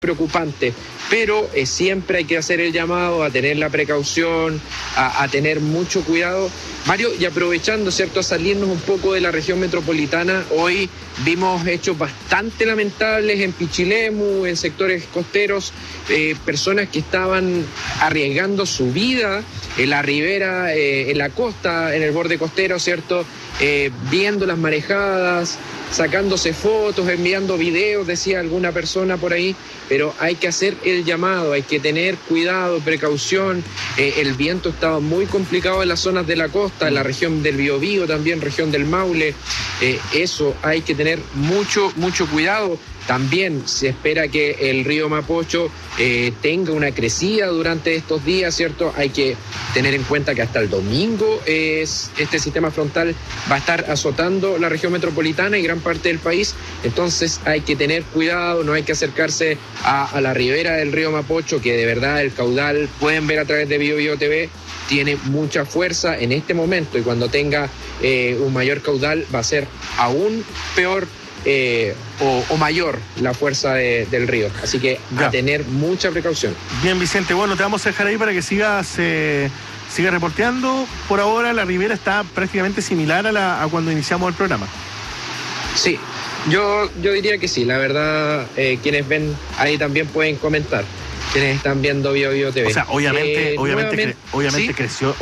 preocupante, pero siempre hay que hacer el llamado a tener la precaución, a tener mucho cuidado. Mario, y aprovechando, ¿cierto?, a salirnos un poco de la región metropolitana, hoy vimos hechos bastante lamentables en Pichilemu, en sectores costeros, personas que estaban arriesgando su vida en la ribera, en la costa, en el borde costero, ¿cierto?, viendo las marejadas, sacándose fotos, enviando videos, decía alguna persona por ahí, pero hay que hacer el llamado, hay que tener cuidado, precaución. El viento estaba muy complicado en las zonas de la costa, en la región del Biobío también, región del Maule. Eso hay que tener mucho cuidado. También se espera que el río Mapocho tenga una crecida durante estos días, ¿cierto? Hay que tener en cuenta que hasta el domingo este sistema frontal va a estar azotando la región metropolitana y gran parte del país. Entonces hay que tener cuidado, no hay que acercarse a la ribera del río Mapocho, que de verdad el caudal, pueden ver a través de BioBio TV, tiene mucha fuerza en este momento, y cuando tenga un mayor caudal va a ser aún peor o mayor la fuerza del río. Así que a tener mucha precaución. Bien, Vicente, bueno, te vamos a dejar ahí para que sigas reporteando. Por ahora la ribera está prácticamente similar a cuando iniciamos el programa. Sí, yo diría que sí. La verdad, quienes ven ahí también pueden comentar, quienes están viendo BioBio TV. O sea, obviamente ¿sí? creció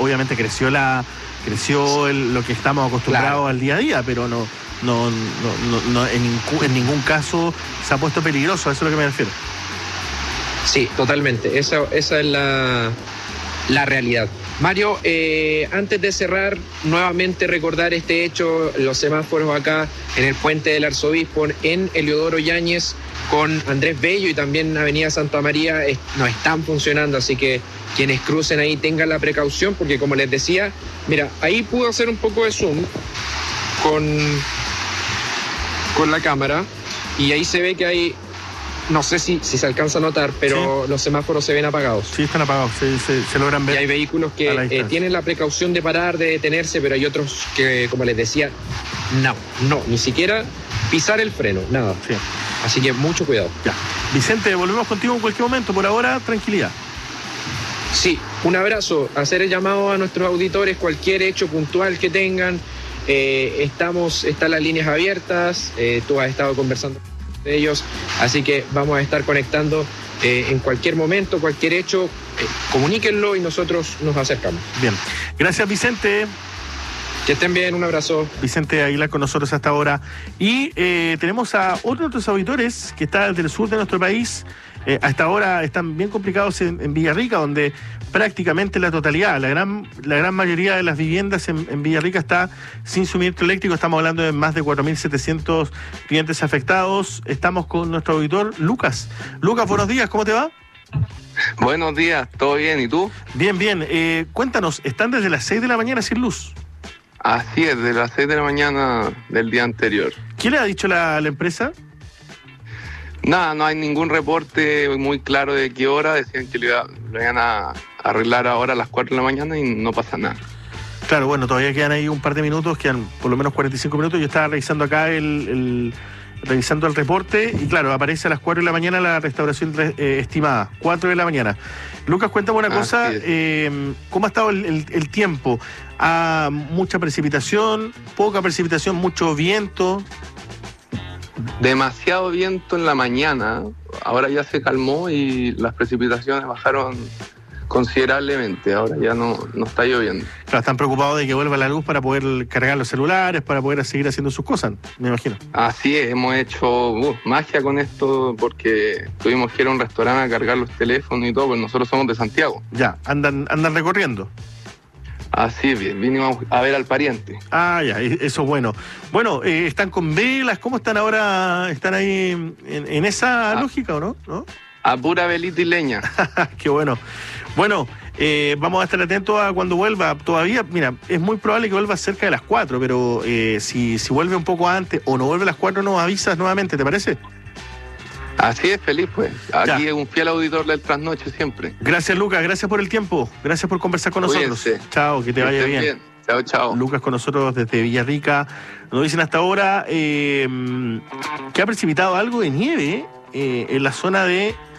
lo que estamos acostumbrados al día a día, pero no en ningún caso se ha puesto peligroso, a eso es a lo que me refiero. Sí, totalmente. Esa es la realidad. Mario, antes de cerrar, nuevamente recordar este hecho, los semáforos acá en el Puente del Arzobispo, en Eliodoro Yáñez, con Andrés Bello y también Avenida Santa María, no están funcionando, así que quienes crucen ahí tengan la precaución, porque como les decía, mira, ahí puedo hacer un poco de zoom con la cámara, y ahí se ve que hay, no sé si se alcanza a notar, pero sí, los semáforos se ven apagados. Sí, están apagados, se logran ver. Y hay vehículos que tienen la precaución de parar, de detenerse, pero hay otros que, como les decía, no, ni siquiera pisar el freno, nada. Sí. Así que mucho cuidado. Ya. Vicente, volvemos contigo en cualquier momento. Por ahora, tranquilidad. Sí, un abrazo. Hacer el llamado a nuestros auditores, cualquier hecho puntual que tengan. Están las líneas abiertas, tú has estado conversando con ellos, así que vamos a estar conectando en cualquier momento, cualquier hecho, comuníquenlo y nosotros nos acercamos. Bien, gracias Vicente. Que estén bien, un abrazo. Vicente Aguilar con nosotros hasta ahora. Y tenemos a otros de nuestros auditores que están del sur de nuestro país. Hasta ahora están bien complicados en Villarrica, donde prácticamente la totalidad, la gran mayoría de las viviendas en Villarrica está sin suministro eléctrico. Estamos hablando de más de 4.700 clientes afectados. Estamos con nuestro auditor Lucas. Lucas, buenos días, ¿cómo te va? Buenos días, ¿todo bien? ¿Y tú? Bien. Cuéntanos, ¿están desde las 6 de la mañana sin luz? Así es, desde las 6 de la mañana del día anterior. ¿Qué le ha dicho la empresa? Nada, no hay ningún reporte muy claro de qué hora. Decían que lo iban a arreglar ahora a las 4 de la mañana y no pasa nada. Claro, bueno, todavía quedan ahí un par de minutos, quedan por lo menos 45 minutos. Yo estaba revisando acá revisando el reporte y claro, aparece a las 4 de la mañana la restauración estimada, 4 de la mañana. Lucas, cuéntame una cosa, ¿cómo ha estado el tiempo? ¿Mucha precipitación, poca precipitación, mucho viento? Demasiado viento en la mañana, ahora ya se calmó y las precipitaciones bajaron considerablemente, ahora ya no está lloviendo. Claro, están preocupados de que vuelva la luz para poder cargar los celulares, para poder seguir haciendo sus cosas, me imagino. Así es, hemos hecho magia con esto porque tuvimos que ir a un restaurante a cargar los teléfonos y todo, pues nosotros somos de Santiago. Ya, andan recorriendo. Así bien, vinimos a ver al pariente. Ah, ya, eso es bueno. Bueno, ¿están con velas? ¿Cómo están ahora? ¿Están ahí en esa lógica o no? A pura velita y leña. Qué bueno. Bueno, vamos a estar atentos a cuando vuelva. Todavía, mira, es muy probable que vuelva cerca de las 4, pero si vuelve un poco antes o no vuelve a las 4, nos avisas nuevamente, ¿te parece? Así es, feliz pues. Aquí es un fiel auditor del Trasnoche siempre. Gracias, Lucas. Gracias por el tiempo. Gracias por conversar con nosotros. Chao, que te vaya bien. Chao. Lucas con nosotros desde Villarrica. Nos dicen hasta ahora que ha precipitado algo de nieve en la zona de